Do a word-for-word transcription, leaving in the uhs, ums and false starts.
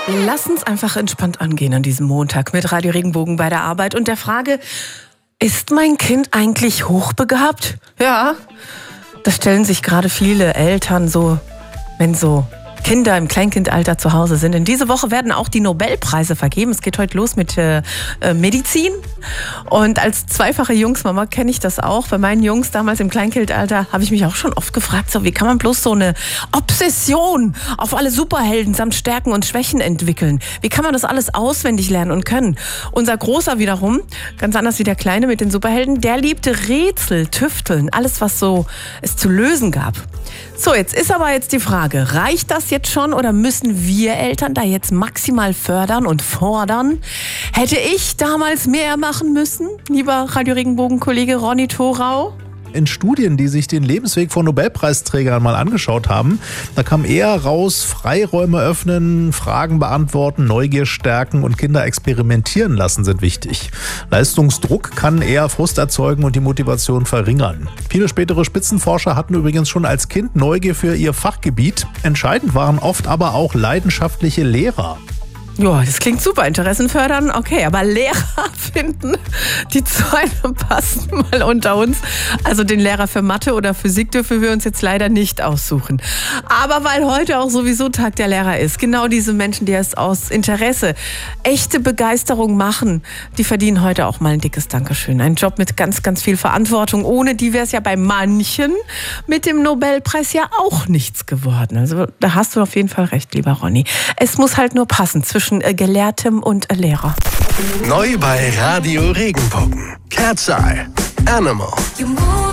Lass uns einfach entspannt angehen an diesem Montag mit Radio Regenbogen bei der Arbeit und der Frage, ist mein Kind eigentlich hochbegabt? Ja, das stellen sich gerade viele Eltern so, wenn so Kinder im Kleinkindalter zu Hause sind. In dieser Woche werden auch die Nobelpreise vergeben. Es geht heute los mit äh, Medizin. Und als zweifache Jungsmama kenne ich das auch. Bei meinen Jungs damals im Kleinkindalter habe ich mich auch schon oft gefragt, so wie kann man bloß so eine Obsession auf alle Superhelden samt Stärken und Schwächen entwickeln? Wie kann man das alles auswendig lernen und können? Unser Großer wiederum, ganz anders wie der Kleine mit den Superhelden, der liebte Rätsel, Tüfteln, alles was so es zu lösen gab. So, jetzt ist aber jetzt die Frage, reicht das jetzt schon oder müssen wir Eltern da jetzt maximal fördern und fordern? Hätte ich damals mehr machen müssen, lieber Radio Regenbogen-Kollege Ronny Thorau? In Studien, die sich den Lebensweg von Nobelpreisträgern mal angeschaut haben, da kam eher raus, Freiräume öffnen, Fragen beantworten, Neugier stärken und Kinder experimentieren lassen sind wichtig. Leistungsdruck kann eher Frust erzeugen und die Motivation verringern. Viele spätere Spitzenforscher hatten übrigens schon als Kind Neugier für ihr Fachgebiet. Entscheidend waren oft aber auch leidenschaftliche Lehrer. Ja, das klingt super. Interessen fördern, okay, aber Lehrer finden, die zu einem passen, mal unter uns. Also den Lehrer für Mathe oder Physik dürfen wir uns jetzt leider nicht aussuchen. Aber weil heute auch sowieso Tag der Lehrer ist, genau diese Menschen, die es aus Interesse, echte Begeisterung machen, die verdienen heute auch mal ein dickes Dankeschön. Ein Job mit ganz, ganz viel Verantwortung. Ohne die wäre es ja bei manchen mit dem Nobelpreis ja auch nichts geworden. Also da hast du auf jeden Fall recht, lieber Ronny. Es muss halt nur passen zwischen Gelehrtem und Lehrer. Neu bei Radio Regenbogen. Cat's Eye. Animal.